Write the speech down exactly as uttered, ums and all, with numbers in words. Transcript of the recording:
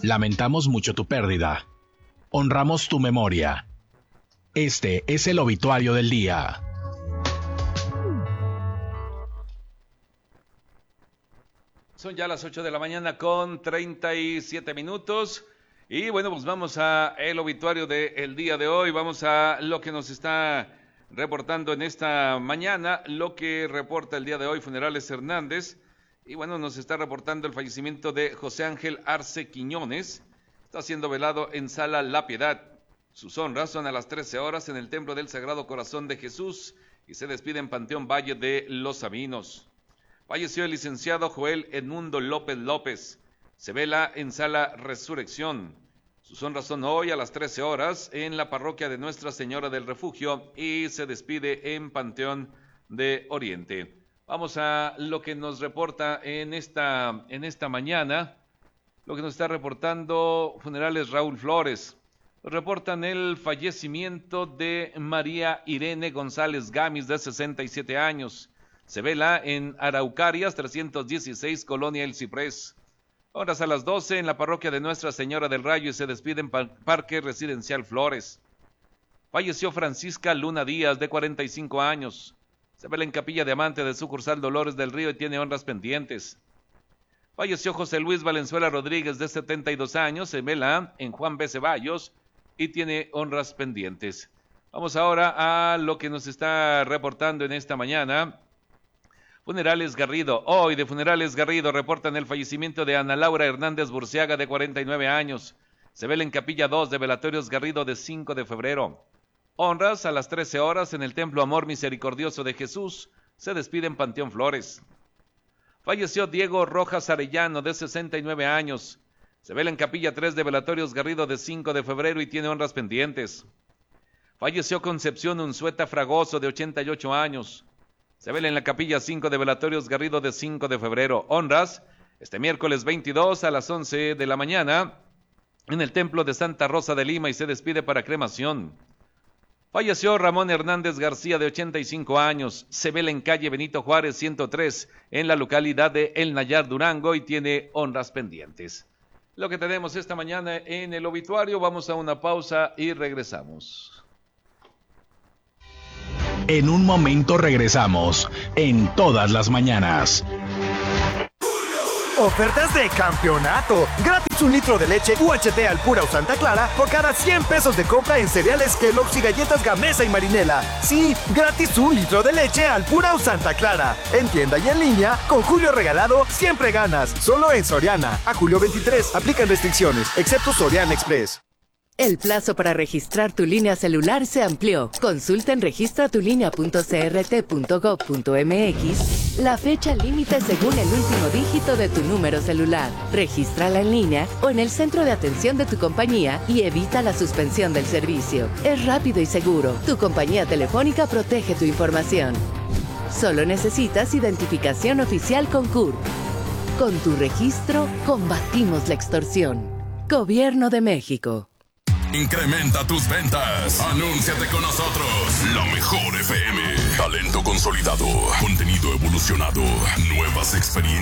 Lamentamos mucho tu pérdida. Honramos tu memoria. Este es el obituario del día. Son ya las ocho de la mañana con treinta y siete minutos. Y bueno, pues vamos a el obituario del día de hoy. Vamos a lo que nos está reportando en esta mañana, lo que reporta el día de hoy Funerales Hernández. Y bueno, nos está reportando el fallecimiento de José Ángel Arce Quiñones. Está siendo velado en Sala La Piedad. Sus honras son a las trece horas en el Templo del Sagrado Corazón de Jesús y se despide en Panteón Valle de Los Sabinos. Falleció el licenciado Joel Edmundo López López. Se vela en Sala Resurrección. Sus honras son hoy a las trece horas en la parroquia de Nuestra Señora del Refugio y se despide en Panteón de Oriente. Vamos a lo que nos reporta en esta, en esta mañana, lo que nos está reportando Funerales Raúl Flores. Nos reportan el fallecimiento de María Irene González Gamis, de sesenta y siete años. Se vela en Araucarias trescientos dieciséis, Colonia El Ciprés. Horas a las doce en la parroquia de Nuestra Señora del Rayo y se despide en Parque Residencial Flores. Falleció Francisca Luna Díaz, de cuarenta y cinco años. Se vela en Capilla Diamante de Sucursal Dolores del Río y tiene honras pendientes. Falleció José Luis Valenzuela Rodríguez, de setenta y dos años. Se vela en Juan B. Ceballos y tiene honras pendientes. Vamos ahora a lo que nos está reportando en esta mañana Funerales Garrido. Hoy de Funerales Garrido reportan el fallecimiento de Ana Laura Hernández Burciaga, de cuarenta y nueve años. Se vela en Capilla dos de Velatorios Garrido de cinco de febrero. Honras a las trece horas en el Templo Amor Misericordioso de Jesús. Se despide en Panteón Flores. Falleció Diego Rojas Arellano, de sesenta y nueve años. Se vela en Capilla tres de Velatorios Garrido de cinco de febrero y tiene honras pendientes. Falleció Concepción Unzueta Fragoso, de ochenta y ocho años. Se vela en la Capilla cinco de Velatorios Garrido de cinco de febrero. Honras este miércoles veintidós a las once de la mañana en el Templo de Santa Rosa de Lima y se despide para cremación. Falleció Ramón Hernández García, de ochenta y cinco años. Se vela en calle Benito Juárez ciento tres en la localidad de El Nayar, Durango y tiene honras pendientes. Lo que tenemos esta mañana en el obituario. Vamos a una pausa y regresamos. En un momento regresamos, en Todas las Mañanas. Ofertas de campeonato. Gratis un litro de leche U H T Alpura o Santa Clara por cada cien pesos de compra en cereales Kellogg's y galletas Gamesa y Marinela. Sí, gratis un litro de leche Alpura o Santa Clara. En tienda y en línea, con Julio Regalado, siempre ganas. Solo en Soriana. A julio veintitrés, aplican restricciones, excepto Soriana Express. El plazo para registrar tu línea celular se amplió. Consulta en registra tu línea punto c r t punto gov punto m x la fecha límite según el último dígito de tu número celular. Regístrala en línea o en el centro de atención de tu compañía y evita la suspensión del servicio. Es rápido y seguro. Tu compañía telefónica protege tu información. Solo necesitas identificación oficial con C U R. Con tu registro, combatimos la extorsión. Gobierno de México. Incrementa tus ventas. Anúnciate con nosotros. La mejor F M. Talento consolidado. Contenido evolucionado. Nuevas experiencias.